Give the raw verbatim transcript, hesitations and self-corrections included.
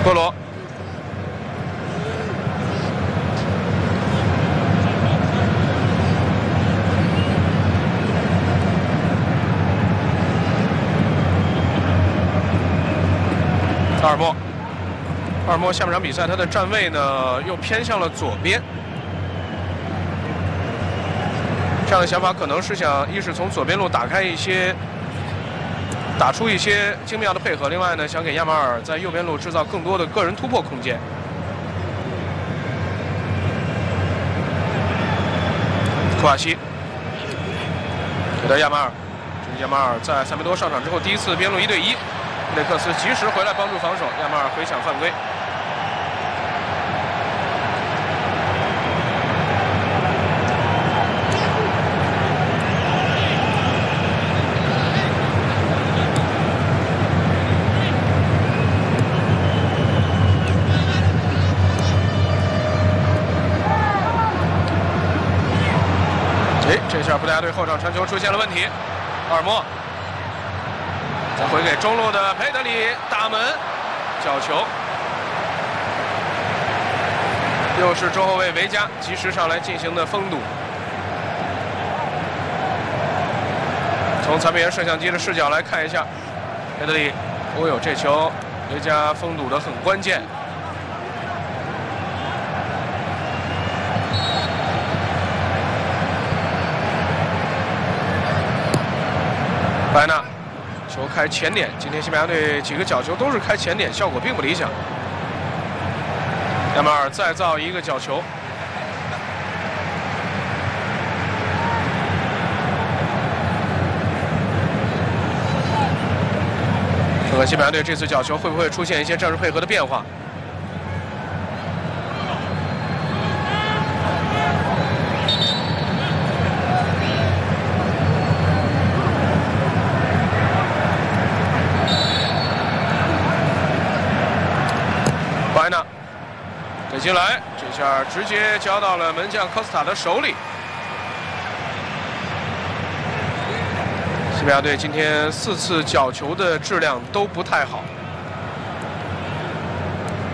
波罗。 阿尔莫，阿尔莫下半场比赛他的站位呢又偏向了左边，这样的想法可能是想一是从左边路打开一些，打出一些精妙的配合，另外呢想给亚马尔在右边路制造更多的个人突破空间。库瓦西给到亚马尔，这是亚马尔在塞梅多上场之后第一次边路一对一。 雷克斯及时回来帮助防守，亚马尔回抢犯规。哎，这下布达队后场传球出现了问题，奥尔莫。 再回给中路的佩德里打门，角球。又是中后卫维加及时上来进行的封堵。从裁判员摄像机的视角来看一下，佩德里，哦呦，这球维加封堵的很关键。白纳。 球开前点，今天西班牙队几个角球都是开前点，效果并不理想。亚马尔再造一个角球，看看西班牙队这次角球会不会出现一些战术配合的变化。 白纳给进来，这下直接交到了门将科斯塔的手里。西班牙队今天四次角球的质量都不太好。